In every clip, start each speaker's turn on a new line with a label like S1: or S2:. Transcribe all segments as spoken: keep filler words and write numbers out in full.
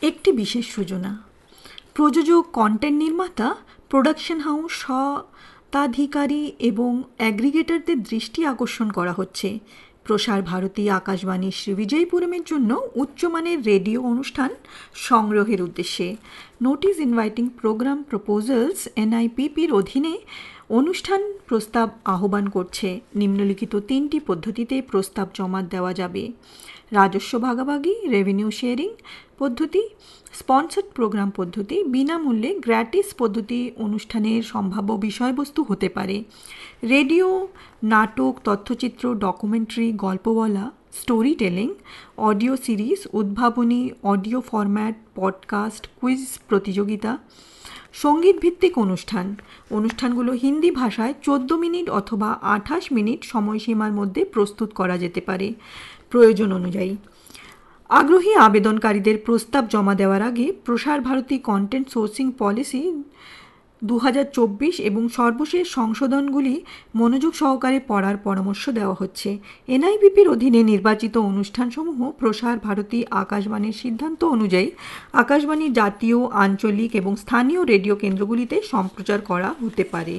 S1: একটি বিশেষ সূচনা। প্রযোজক, কন্টেন্ট নির্মাতা, প্রোডাকশন হাউস, স্বত্বাধিকারী এবং অ্যাগ্রিগেটরদের দৃষ্টি আকর্ষণ করা হচ্ছে প্রসার ভারতী আকাশবাণী শ্রীবিজয়পুরমের জন্য উচ্চমানের রেডিও অনুষ্ঠান সংগ্রহের উদ্দেশ্যে। নোটিস ইনভাইটিং প্রোগ্রাম প্রপোজালস এনআইপিপির অধীনে অনুষ্ঠান প্রস্তাব আহ্বান করছে। নিম্নলিখিত তিনটি পদ্ধতিতে প্রস্তাব জমা দেওয়া যাবে: রাজস্ব ভাগাভাগি, রেভিনিউ শেয়ারিং পদ্ধতি, স্পন্সর্ড প্রোগ্রাম পদ্ধতি। বিনামূল্যে গ্র্যাটিস পদ্ধতি অনুষ্ঠানের সম্ভাব্য বিষয়বস্তু হতে পারে রেডিও, নাটক, তথ্যচিত্র, ডকুমেন্টারি, গল্প বলা, স্টোরি টেলিং, অডিও সিরিজ, উদ্ভাবনী অডিও ফরম্যাট, পডকাস্ট, কুইজ প্রতিযোগিতা। সঙ্গীত ভিত্তিক অনুষ্ঠান। অনুষ্ঠানগুলো হিন্দি ভাষায় চোদ্দ মিনিট অথবা আঠাশ মিনিট সময়সীমার মধ্যে প্রস্তুত করা যেতে পারে প্রয়োজন অনুযায়ী। আগ্রহী আবেদনকারীদের প্রস্তাব জমা দেওয়ার আগে প্রসার ভারতী কন্টেন্ট সোর্সিং পলিসি দু হাজার চব্বিশ এবং সর্বশেষ সংশোধনগুলি মনোযোগ সহকারে পড়ার পরামর্শ দেওয়া হচ্ছে। এনআইপিপির অধীনে নির্বাচিত অনুষ্ঠানসমূহ প্রসার ভারতী আকাশবাণীর সিদ্ধান্ত অনুযায়ী আকাশবাণীর জাতীয়, আঞ্চলিক এবং স্থানীয় রেডিও কেন্দ্রগুলিতে সম্প্রচার করা হতে পারে।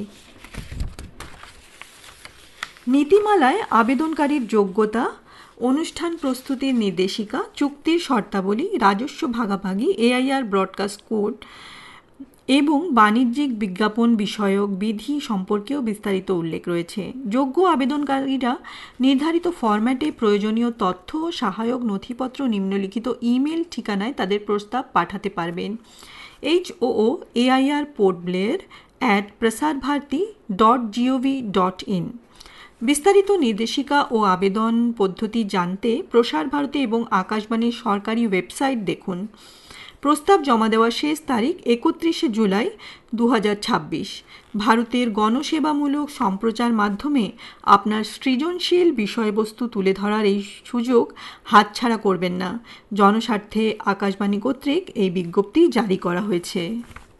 S1: নীতিমালায় আবেদনকারীর যোগ্যতা, অনুষ্ঠান প্রস্তুতির নির্দেশিকা, চুক্তির শর্তাবলী, রাজস্ব ভাগাভাগি, এআইআর ব্রডকাস্ট কোড এবং বাণিজ্যিক বিজ্ঞাপন বিষয়ক বিধি সম্পর্কেও বিস্তারিত উল্লেখ রয়েছে। যোগ্য আবেদনকারীরা নির্ধারিত ফরম্যাটে প্রয়োজনীয় তথ্য ও সহায়ক নথিপত্র নিম্নলিখিত ইমেল ঠিকানায় তাদের প্রস্তাব পাঠাতে পারবেন: H O O AIR port Blair at প্রসার Bharati dot gov dot in. বিস্তারিত নির্দেশিকা ও আবেদন পদ্ধতি জানতে প্রসার ভারতী এবং আকাশবাণীর সরকারি ওয়েবসাইট দেখুন। প্রস্তাব জমা দেওয়ার শেষ তারিখ একত্রিশে জুলাই দু হাজার ছাব্বিশ। ভারতের গণসেবামূলক সম্প্রচার মাধ্যমে আপনার সৃজনশীল বিষয়বস্তু তুলে ধরার এই সুযোগ হাতছাড়া করবেন না। জনস্বার্থে আকাশবাণী কর্তৃক এই বিজ্ঞপ্তি জারি করা হয়েছে।